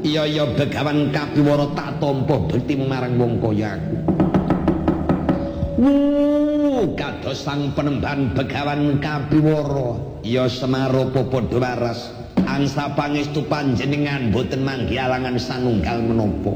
Iya Begawan Kapiwara tak tampa bekti marang wong kaya aku. Kados sang penemban Begawan Kapiwara ya Semaropa padha waras. Angsa pangestu panjenengan boten manggi alangan sanunggal menapa.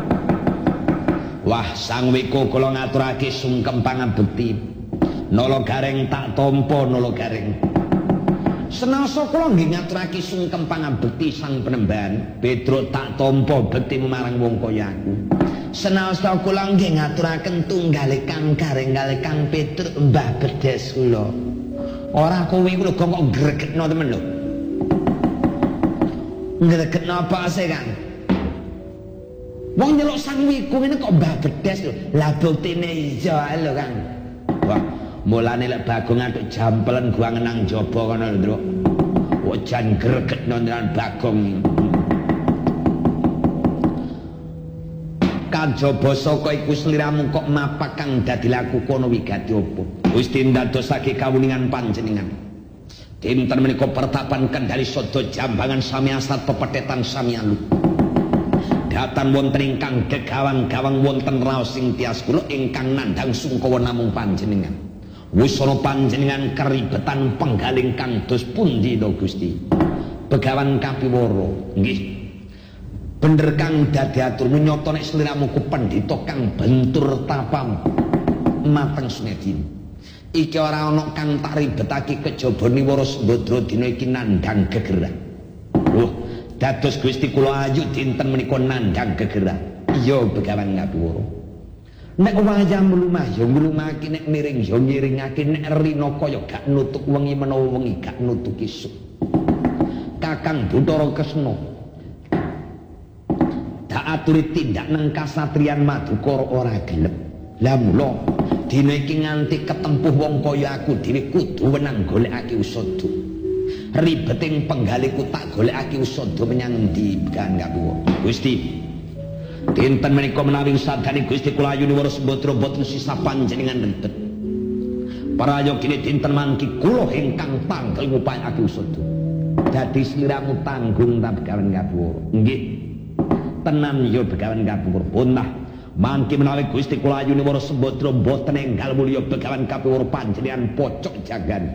Wah sang wiko kula ngaturake sungkem pangabekti. Nala gareng tak tampa nala gareng. Senasa kula nggih ngaturake sungkem pangabekti sang penemban, Petruk tak tampa bekti marang wong kaya aku. Senasa kula nggih ngaturaken tunggale Kang Gareng kalih Kang Petruk Mbah Bedes kula. Ora kowe kula kok gregetno temen lho. Gregetno apa sih Kang? Wong nyeluk sang wiku ngene kok Mbah Bedes lho. Lah buktine iya lho Kang. Wah, mulane lek Bagong atuk jampelen gua ngenang jaba kono lho, Nduk. Wajan gregetno nang Bagong. Kajaba saka iku sliramu kok mapak kang dadi laku kono wigati apa? Gusti ndadosake kawuningan panjenengan. Dinten menika pertapan Kendari Sada Jambangan sami asat pepetetan sami alu. Datan wonten ingkang gegawang-gawang wonten raos sing tias kula ingkang nandhang sungkawa namung panjenengan. Wisana panjenengan keribetan penggaling kang dos pundi to Gusti? Begawan Kapiwara. Nggih. Bener kang dadi aturmu nyata nek sliramu ku pendhita kang bentur tapam mateng sunedin. Iki ora ana kang tak ribetake kejaba Niwara Sembadra dina iki nandhang gegeran. Dados Gusti kula ayu dinten menika nandhang gegeran. Iya Begawan Kapiwara. Nek wayah mlumah ya mlumahake, nek miring ya miringake, nek rina kaya gak nutuk wengi menawa wengi gak nutuk isuk. Kakang Bathara Kresna tak aturi tindak nang kasatriyan Madukara ora gelem. Lah mula dina iki nganti ketempuh wong kaya aku dhewe kudu wenang golekake usada. Ribeting penggaliku tak golekake usada menyang endi Begawan Kapiwara. Gusti, dinten menika menawi sadane Gusti kula ayu Niwara Sembadra boten sisa panjenengan ribet. Prayogine dinten mangki kula ingkang tangkel ngupayake usada. Dadi sliramu tanggung ta Begawan Kapiwara. Nggih. Tenan ya Begawan Kapiwara. Puntah mangki menawi Gusti kula ayu Niwara Sembadra boten enggal mulya Begawan Kapiwara panjenengan pocok jagan.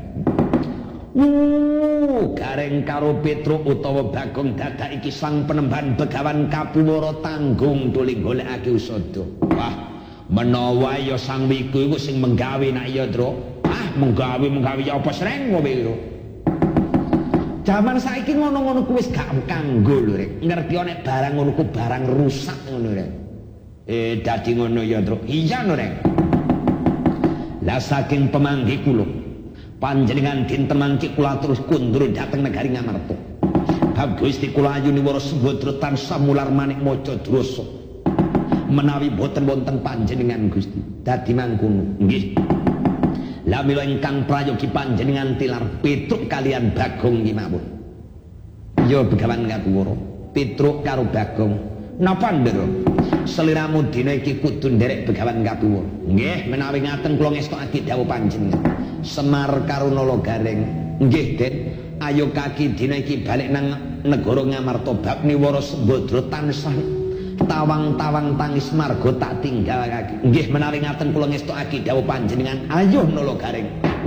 Gareng karo Petruk utawa Bagong dadak iki sang penemban Begawan Kapiwara tanggung tuling golekake usada. Wah, menawa ya sang wiku iku sing menggawe nak ya, Tru. Menggawe ya apa sreng kowe lho. Jaman saiki ngono-ngono ku wis gak kanggo lho, Rek. Ngerti nek barang ngono ku barang rusak ngono, Rek. Dadi ngono ya, Tru. Iya lho, Rek. Lah saking pemanggi kula panjenengan dinten mangki kula terus kundur dhateng negari Ngamarta. Bab Gusti kula ayu Niwara Sembadra tansah mular manik maca drasa. Menawi boten wonten panjenengan Gusti, dadi mangkono. Nggih. Lah mila ingkang prayogi panjenengan tilar Petruk kalian Bagong nggih mawon. Ya Begawan Kapiwara, Petruk karo Bagong. Napa ndero? Seliramu dina iki kudu nderek Begawan Kapiwara. Nggih, menawi ngaten kula ngestokake dawuh panjenengan. Semar karo Nala Gareng. Nggih, Den. Ayo kaki dina iki balik nang negara Ngamarta bab Niwara Sembadra tansah tawang-tawang tangis marga tak tinggalake. Nggih, menawi ngaten kula ngestokake dawuh panjenengan. Ayo Nala Gareng.